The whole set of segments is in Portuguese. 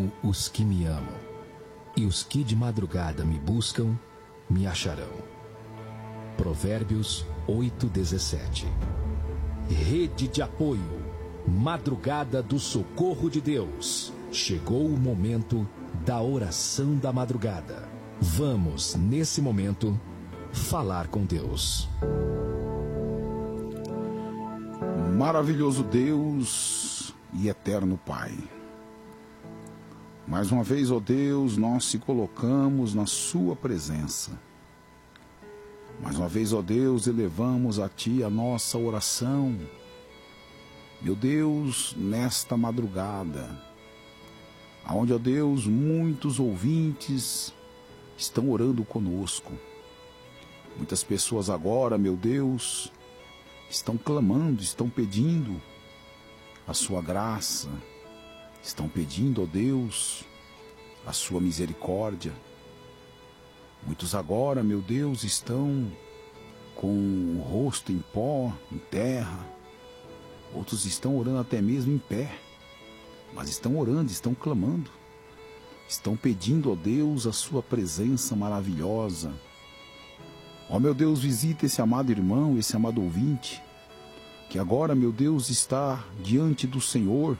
amo os que me amam, e os que de madrugada me buscam, me acharão. Provérbios 8:17. Rede de apoio, madrugada do socorro de Deus. Chegou o momento da oração da madrugada. Vamos, nesse momento, falar com Deus. Maravilhoso Deus e eterno Pai, mais uma vez, ó Deus, nós se colocamos na sua presença. Mais uma vez, ó Deus, elevamos a Ti a nossa oração. Meu Deus, nesta madrugada, aonde, ó Deus, muitos ouvintes estão orando conosco. Muitas pessoas agora, meu Deus, estão clamando, estão pedindo a sua graça, estão pedindo, ó Deus, a sua misericórdia. Muitos agora, meu Deus, estão com o rosto em pó, em terra. Outros estão orando até mesmo em pé, mas estão orando, estão clamando. Estão pedindo, ó Deus, a sua presença maravilhosa. Ó meu Deus, visita esse amado irmão, esse amado ouvinte, que agora, meu Deus, está diante do Senhor,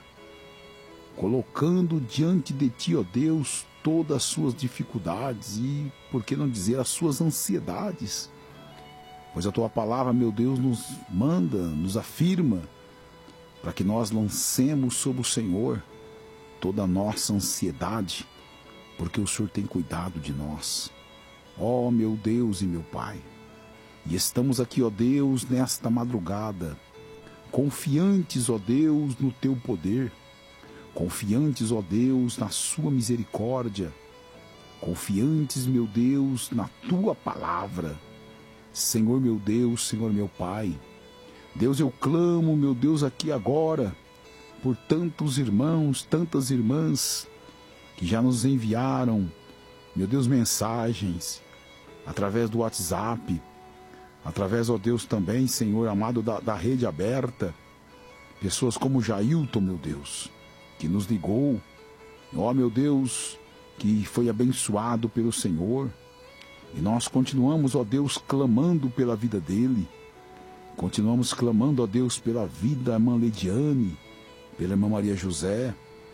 colocando diante de Ti, ó Deus, todas as suas dificuldades e, por que não dizer, as suas ansiedades. Pois a Tua palavra, meu Deus, nos manda, nos afirma, para que nós lancemos sobre o Senhor toda a nossa ansiedade, porque o Senhor tem cuidado de nós. Ó meu Deus e meu Pai, e estamos aqui, ó Deus, nesta madrugada, confiantes, ó Deus, no Teu poder, confiantes, ó Deus, na sua misericórdia, confiantes, meu Deus, na Tua palavra. Senhor meu Deus, Senhor meu Pai, Deus, eu clamo, meu Deus, aqui agora, por tantos irmãos, tantas irmãs, que já nos enviaram, meu Deus, mensagens, através do WhatsApp, através, ó Deus, também, Senhor amado, da rede aberta, pessoas como Jailton, meu Deus, que nos ligou, ó meu Deus, que foi abençoado pelo Senhor, e nós continuamos, ó Deus, clamando pela vida dele, continuamos clamando, ó Deus, pela vida da irmã Leidiane, pela irmã Maria José,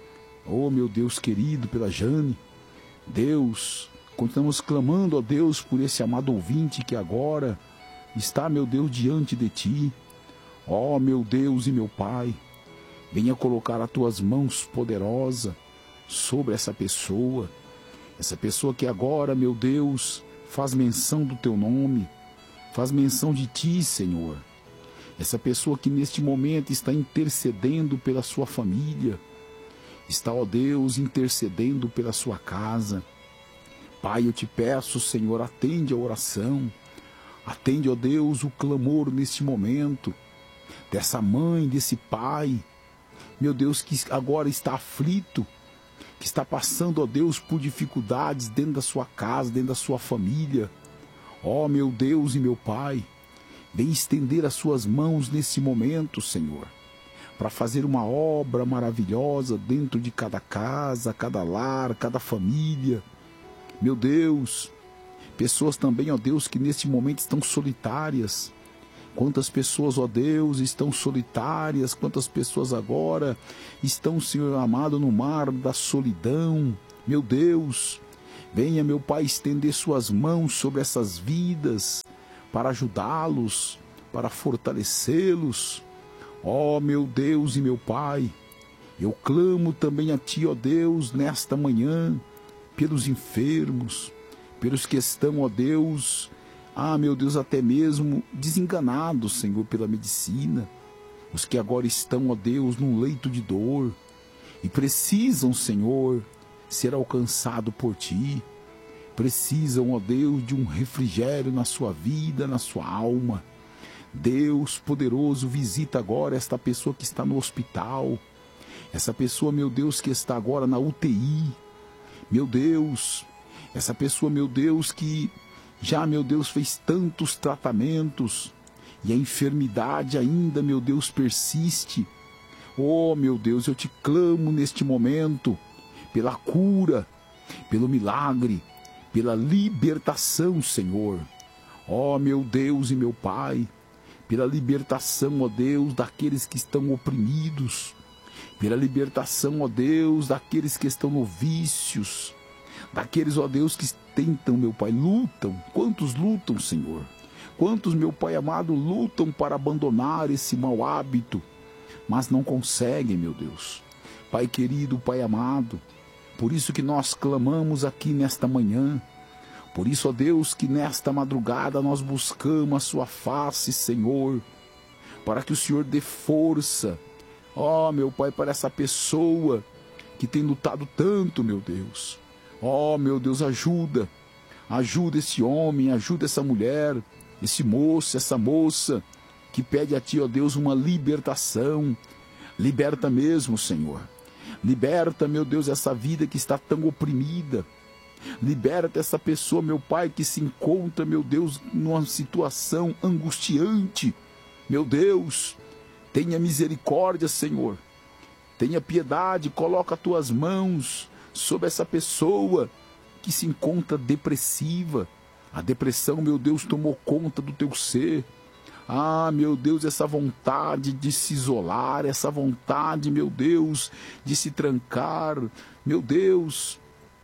ó meu Deus querido, pela Jane, Deus, continuamos clamando, ó Deus, por esse amado ouvinte que agora está, meu Deus, diante de Ti, ó meu Deus e meu Pai, venha colocar as Tuas mãos poderosas sobre essa pessoa que agora, meu Deus, faz menção do Teu nome, faz menção de Ti, Senhor. Essa pessoa que neste momento está intercedendo pela sua família, está, ó Deus, intercedendo pela sua casa. Pai, eu Te peço, Senhor, atende a oração, atende, ó Deus, o clamor neste momento, dessa mãe, desse pai, meu Deus, que agora está aflito, que está passando, ó Deus, por dificuldades dentro da sua casa, dentro da sua família. Ó meu Deus e meu Pai, vem estender as suas mãos nesse momento, Senhor, para fazer uma obra maravilhosa dentro de cada casa, cada lar, cada família. Meu Deus, pessoas também, ó Deus, que neste momento estão solitárias. Quantas pessoas, ó Deus, estão solitárias, quantas pessoas agora estão, Senhor amado, no mar da solidão. Meu Deus, venha, meu Pai, estender suas mãos sobre essas vidas, para ajudá-los, para fortalecê-los. Ó meu Deus e meu Pai, eu clamo também a Ti, ó Deus, nesta manhã, pelos enfermos, pelos que estão, ó Deus, meu Deus, até mesmo desenganados, Senhor, pela medicina, os que agora estão, ó Deus, num leito de dor e precisam, Senhor, ser alcançados por Ti, precisam, ó Deus, de um refrigério na sua vida, na sua alma. Deus poderoso, visita agora esta pessoa que está no hospital, essa pessoa, meu Deus, que está agora na UTI, meu Deus, essa pessoa, meu Deus, que já, meu Deus, fez tantos tratamentos e a enfermidade ainda, meu Deus, persiste. Oh, meu Deus, eu Te clamo neste momento pela cura, pelo milagre, pela libertação, Senhor. Ó meu Deus e meu Pai, pela libertação, ó Deus, daqueles que estão oprimidos, pela libertação, ó Deus, daqueles que estão no vícios, daqueles, ó Deus, que tentam, meu Pai, lutam. Quantos lutam, Senhor? Quantos, meu Pai amado, lutam para abandonar esse mau hábito, mas não conseguem, meu Deus. Pai querido, Pai amado, por isso que nós clamamos aqui nesta manhã, por isso, ó Deus, que nesta madrugada nós buscamos a sua face, Senhor, para que o Senhor dê força, ó meu Pai, para essa pessoa que tem lutado tanto, meu Deus. Ó meu Deus, ajuda esse homem, ajuda essa mulher, esse moço, essa moça, que pede a Ti, ó Deus, uma libertação. Liberta mesmo, Senhor. Liberta, meu Deus, essa vida que está tão oprimida. Liberta essa pessoa, meu Pai, que se encontra, meu Deus, numa situação angustiante. Meu Deus, tenha misericórdia, Senhor. Tenha piedade, coloca as Tuas mãos sobre essa pessoa que se encontra depressiva. A depressão, meu Deus, tomou conta do teu ser. Ah, meu Deus, essa vontade de se isolar, essa vontade, meu Deus, de se trancar. Meu Deus,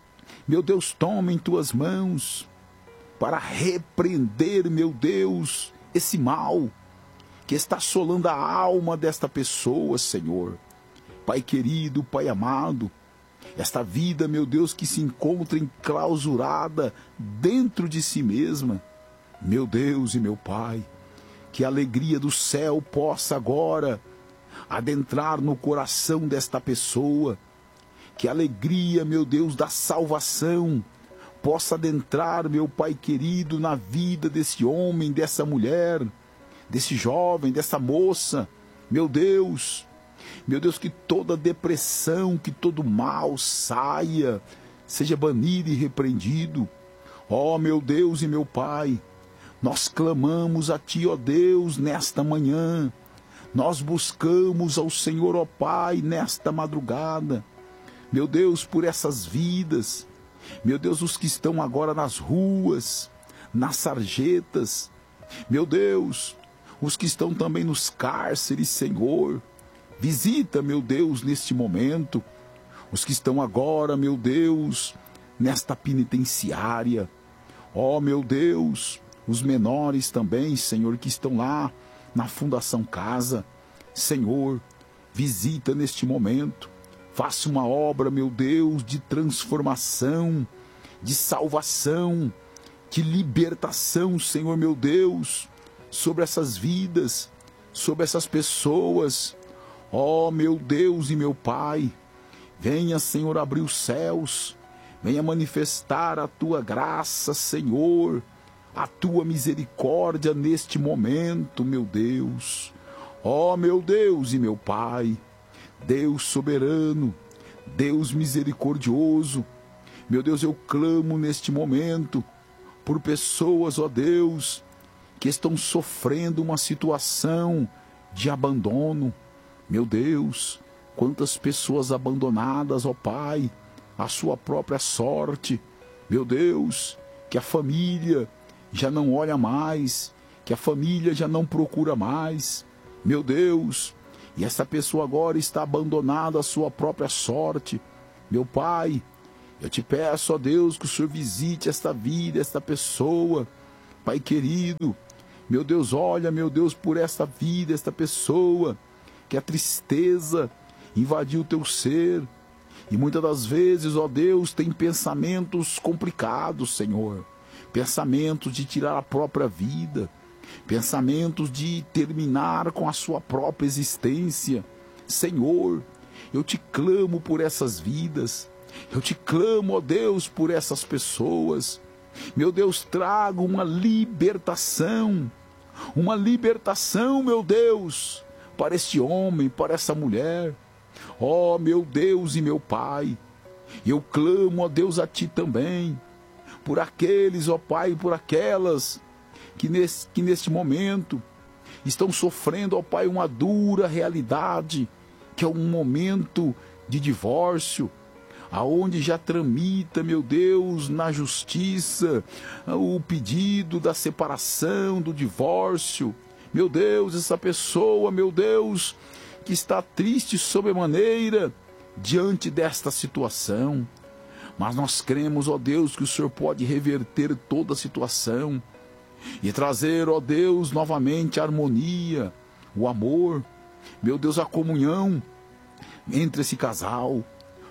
toma em Tuas mãos para repreender, meu Deus, esse mal que está assolando a alma desta pessoa, Senhor. Pai querido, Pai amado, esta vida, meu Deus, que se encontra enclausurada dentro de si mesma. Meu Deus e meu Pai, que a alegria do céu possa agora adentrar no coração desta pessoa. Que a alegria, meu Deus, da salvação possa adentrar, meu Pai querido, na vida desse homem, dessa mulher, desse jovem, dessa moça. Meu Deus, que toda depressão, que todo mal saia, seja banido e repreendido. Ó meu Deus e meu Pai, nós clamamos a Ti, ó Deus, nesta manhã. Nós buscamos ao Senhor, ó Pai, nesta madrugada. Meu Deus, por essas vidas. Meu Deus, os que estão agora nas ruas, nas sarjetas. Meu Deus, os que estão também nos cárceres, Senhor. Visita, meu Deus, neste momento, os que estão agora, meu Deus, nesta penitenciária. Ó, meu Deus, os menores também, Senhor, que estão lá na Fundação Casa. Senhor, visita neste momento. Faça uma obra, meu Deus, de transformação, de salvação, de libertação, Senhor, meu Deus, sobre essas vidas, sobre essas pessoas. Ó, meu Deus e meu Pai, venha, Senhor, abrir os céus, venha manifestar a Tua graça, Senhor, a Tua misericórdia neste momento, meu Deus. Ó, meu Deus e meu Pai, Deus soberano, Deus misericordioso, meu Deus, eu clamo neste momento por pessoas, ó Deus, que estão sofrendo uma situação de abandono. Meu Deus, quantas pessoas abandonadas, ó Pai, à sua própria sorte. Meu Deus, que a família já não olha mais, que a família já não procura mais. Meu Deus, e essa pessoa agora está abandonada à sua própria sorte. Meu Pai, eu te peço, ó Deus, que o Senhor visite esta vida, esta pessoa. Pai querido, meu Deus, olha, meu Deus, por esta vida, esta pessoa, que a tristeza invadiu o teu ser. E muitas das vezes, ó Deus, tem pensamentos complicados, Senhor. Pensamentos de tirar a própria vida. Pensamentos de terminar com a sua própria existência. Senhor, eu te clamo por essas vidas. Eu te clamo, ó Deus, por essas pessoas. Meu Deus, traga uma libertação. Uma libertação, meu Deus, para este homem, para essa mulher. Ó meu Deus e meu Pai, eu clamo, ó Deus, a Ti também, por aqueles, ó Pai, por aquelas que neste momento estão sofrendo, ó Pai, uma dura realidade, que é um momento de divórcio. aonde já tramita, meu Deus, na justiça, o pedido da separação, do divórcio. Meu Deus, essa pessoa, meu Deus, que está triste sobremaneira diante desta situação. Mas nós cremos, ó Deus, que o Senhor pode reverter toda a situação e trazer, ó Deus, novamente a harmonia, o amor, meu Deus, a comunhão entre esse casal.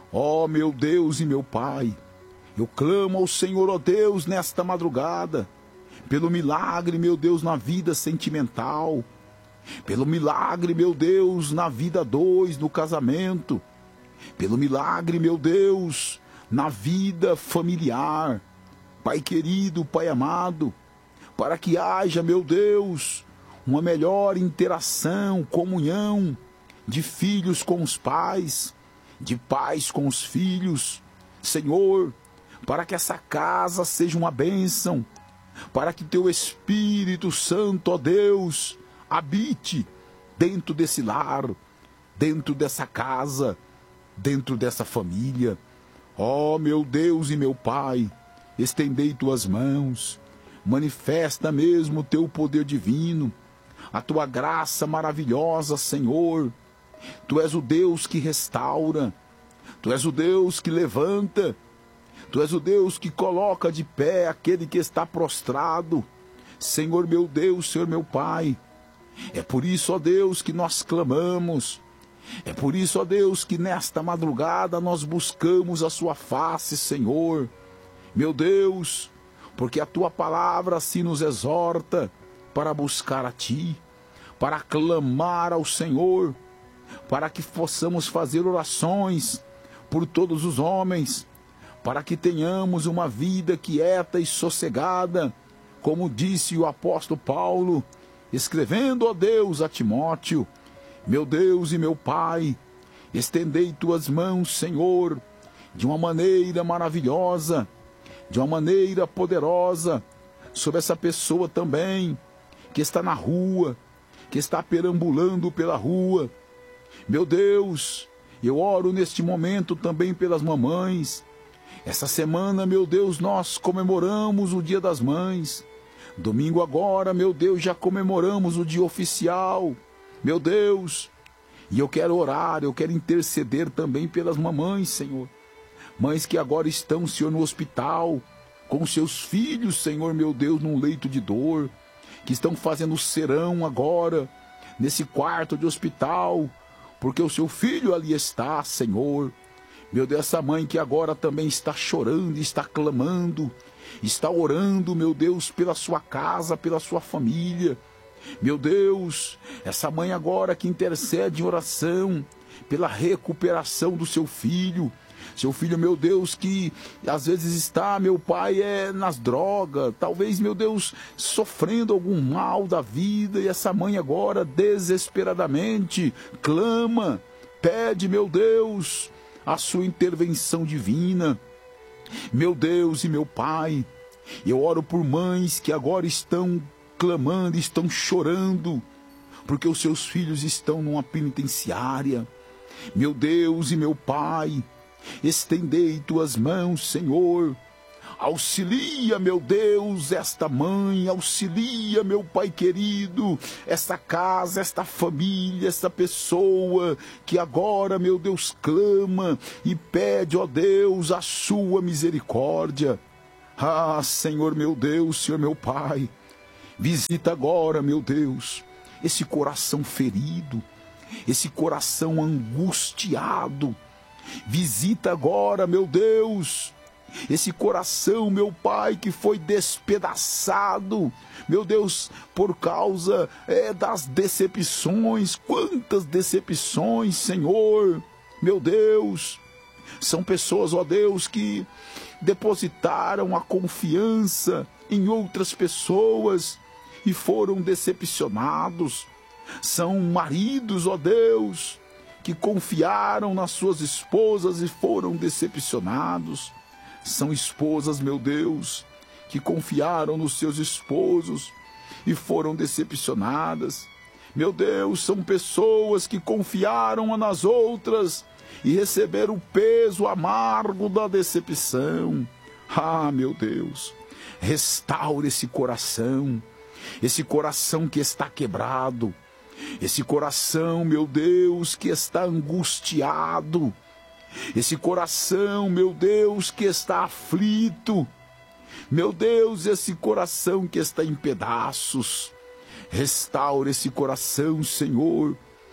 Ó meu Deus e meu Pai, eu clamo ao Senhor, ó Deus, nesta madrugada, pelo milagre, meu Deus, na vida sentimental, pelo milagre, meu Deus, na vida dois, no casamento, pelo milagre, meu Deus, na vida familiar. Pai querido, Pai amado, para que haja, meu Deus, uma melhor interação, comunhão de filhos com os pais, de pais com os filhos, Senhor, para que essa casa seja uma bênção, para que teu Espírito Santo, ó Deus, habite dentro desse lar, dentro dessa casa, dentro dessa família. Ó meu Deus e meu Pai, estendei tuas mãos, manifesta mesmo o teu poder divino, a tua graça maravilhosa, Senhor. Tu és o Deus que restaura, Tu és o Deus que levanta, Tu és o Deus que coloca de pé aquele que está prostrado. Senhor meu Deus, Senhor meu Pai, é por isso, ó Deus, que nós clamamos, é por isso, ó Deus, que nesta madrugada nós buscamos a Sua face, Senhor. Meu Deus, porque a Tua palavra assim nos exorta para buscar a Ti, para clamar ao Senhor, para que possamos fazer orações por todos os homens, para que tenhamos uma vida quieta e sossegada, como disse o apóstolo Paulo, escrevendo, ó Deus, a Timóteo. Meu Deus e meu Pai, estendei tuas mãos, Senhor, de uma maneira maravilhosa, de uma maneira poderosa, sobre essa pessoa também, que está na rua, que está perambulando pela rua. Meu Deus, eu oro neste momento também pelas mamães. Essa semana, meu Deus, nós comemoramos o Dia das Mães. Domingo agora, meu Deus, já comemoramos o dia oficial. Meu Deus, e eu quero orar, eu quero interceder também pelas mamães, Senhor. Mães que agora estão, Senhor, no hospital, com seus filhos, Senhor, meu Deus, num leito de dor, que estão fazendo serão agora, nesse quarto de hospital, porque o seu filho ali está, Senhor. Meu Deus, essa mãe que agora também está chorando, está clamando, está orando, meu Deus, pela sua casa, pela sua família. Meu Deus, essa mãe agora que intercede em oração pela recuperação do seu filho, meu Deus, que às vezes está, meu Pai, nas drogas, talvez, meu Deus, sofrendo algum mal da vida, e essa mãe agora desesperadamente clama, pede, meu Deus, a sua intervenção divina. Meu Deus e meu Pai, eu oro por mães que agora estão clamando, estão chorando, porque os seus filhos estão numa penitenciária. Meu Deus e meu Pai, estendei tuas mãos, Senhor. Auxilia, meu Deus, esta mãe, auxilia, meu Pai querido, esta casa, esta família, esta pessoa que agora, meu Deus, clama e pede, ó Deus, a sua misericórdia. Ah, Senhor meu Deus, Senhor meu Pai, visita agora, meu Deus, esse coração ferido, esse coração angustiado. Visita agora, meu Deus, esse coração, meu Pai, que foi despedaçado, meu Deus, por causa das decepções. Quantas decepções, Senhor, meu Deus. São pessoas, ó Deus, que depositaram a confiança em outras pessoas e foram decepcionados. São maridos, ó Deus, que confiaram nas suas esposas e foram decepcionados. São esposas, meu Deus, que confiaram nos seus esposos e foram decepcionadas. Meu Deus, são pessoas que confiaram nas outras e receber o peso amargo da decepção. Ah, meu Deus, restaure esse coração que está quebrado, esse coração, meu Deus, que está angustiado, esse coração, meu Deus, que está aflito, meu Deus, esse coração que está em pedaços. Restaure esse coração, Senhor.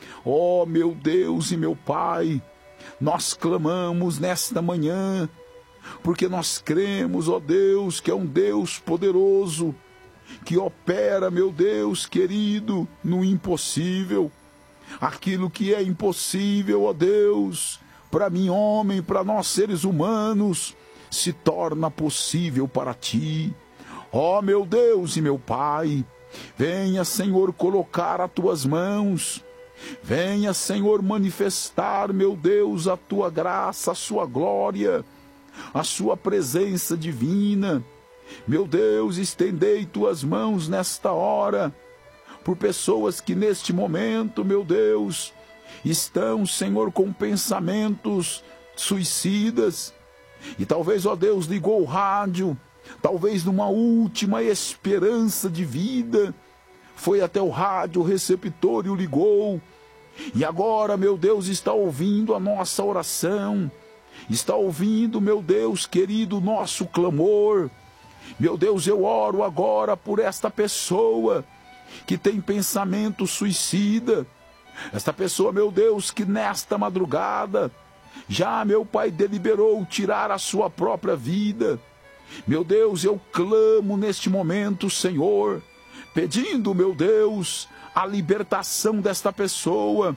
Ó, meu Deus e meu Pai, nós clamamos nesta manhã, porque nós cremos, ó Deus, que é um Deus poderoso, que opera, meu Deus querido, no impossível. Aquilo que é impossível, ó Deus, para mim, homem, para nós seres humanos, se torna possível para Ti. Ó, meu Deus e meu Pai, venha, Senhor, colocar as Tuas mãos. Venha, Senhor, manifestar, meu Deus, a Tua graça, a Sua glória, a Sua presença divina. Meu Deus, estendei Tuas mãos nesta hora, por pessoas que neste momento, meu Deus, estão, Senhor, com pensamentos suicidas. E talvez, ó Deus, ligou o rádio, talvez numa última esperança de vida, foi até o rádio, o receptor e o ligou. E agora, meu Deus, está ouvindo a nossa oração, está ouvindo, meu Deus querido, o nosso clamor. Meu Deus, eu oro agora por esta pessoa que tem pensamento suicida, esta pessoa, meu Deus, que nesta madrugada já, meu Pai, deliberou tirar a sua própria vida. Meu Deus, eu clamo neste momento, Senhor, pedindo, meu Deus, a libertação desta pessoa,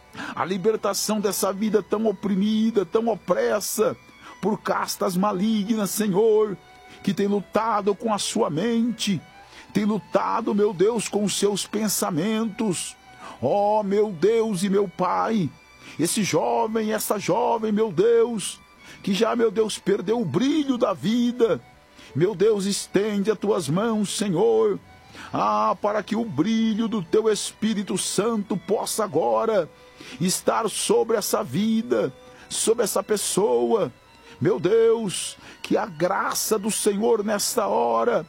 a libertação dessa vida tão oprimida, tão opressa, por castas malignas, Senhor, que tem lutado com a sua mente, tem lutado, meu Deus, com os seus pensamentos. Ó, meu Deus e meu Pai, esse jovem, essa jovem, meu Deus, que já, meu Deus, perdeu o brilho da vida. Meu Deus, estende as Tuas mãos, Senhor, para que o brilho do Teu Espírito Santo possa agora estar sobre essa vida, sobre essa pessoa. Meu Deus, que a graça do Senhor nesta hora,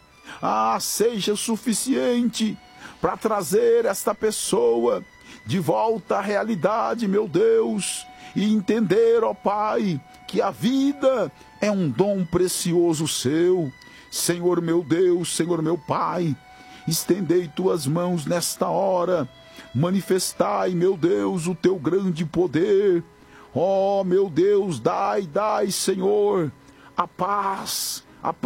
seja suficiente para trazer esta pessoa de volta à realidade, meu Deus, e entender, ó Pai, que a vida é um dom precioso seu. Senhor meu Deus, Senhor meu Pai, estendei Tuas mãos nesta hora, manifestai, meu Deus, o Teu grande poder. Ó, meu Deus, dai, Senhor, a paz,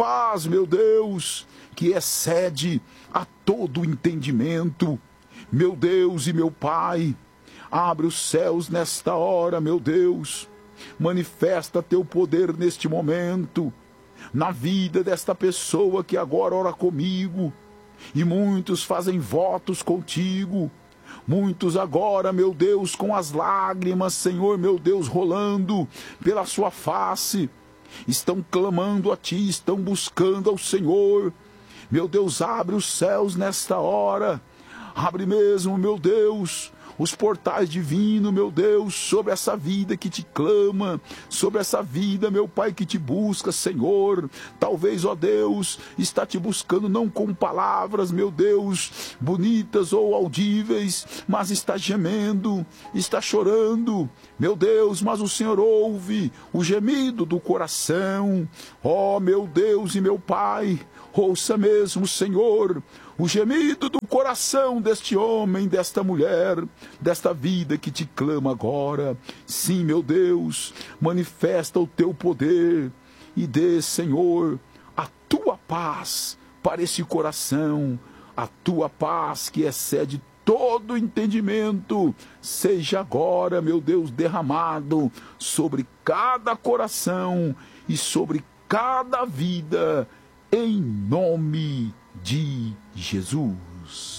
meu Deus, que excede a todo entendimento. Meu Deus e meu Pai, abre os céus nesta hora, meu Deus, manifesta Teu poder neste momento, na vida desta pessoa que agora ora comigo, e muitos fazem votos contigo, muitos agora, meu Deus, com as lágrimas, Senhor, meu Deus, rolando pela sua face, estão clamando a Ti, estão buscando ao Senhor. Meu Deus, abre os céus nesta hora, abre mesmo, meu Deus, os portais divinos, meu Deus, sobre essa vida que Te clama, sobre essa vida, meu Pai, que Te busca, Senhor. Talvez, ó Deus, está Te buscando não com palavras, meu Deus, bonitas ou audíveis, mas está gemendo, está chorando, meu Deus, mas o Senhor ouve o gemido do coração. Ó, meu Deus e meu Pai, ouça mesmo, Senhor, o gemido do coração deste homem, desta mulher, desta vida que Te clama agora. Sim, meu Deus, manifesta o Teu poder e dê, Senhor, a Tua paz para esse coração, a Tua paz que excede todo entendimento, seja agora, meu Deus, derramado sobre cada coração e sobre cada vida, em nome de Jesus.